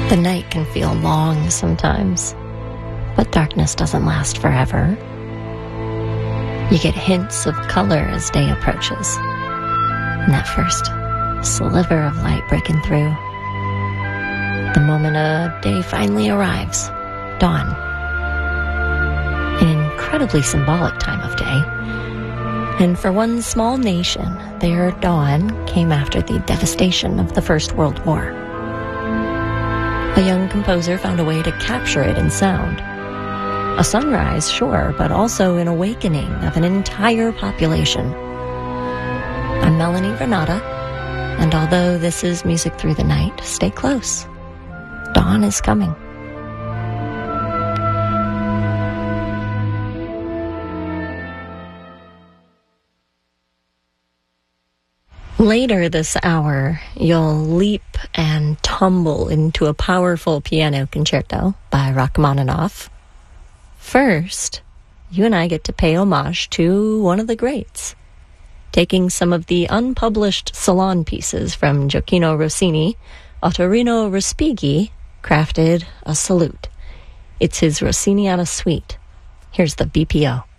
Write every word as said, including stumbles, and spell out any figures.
The night can feel long sometimes, but darkness doesn't last forever. You get hints of color as day approaches, and that first sliver of light breaking through. The moment a day finally arrives, dawn. An incredibly symbolic time of day. And for one small nation, their dawn came after the devastation of the First World War. A young composer found a way to capture it in sound. A sunrise, sure, but also an awakening of an entire population. I'm Melanie Renata, and although this is Music Through the Night, stay close. Dawn is coming. Later this hour, you'll leap and tumble into a powerful piano concerto by Rachmaninoff. First, you and I get to pay homage to one of the greats, taking some of the unpublished salon pieces from Gioacchino Rossini. Ottorino Respighi crafted a salute. It's his Rossiniana suite. Here's the B P O.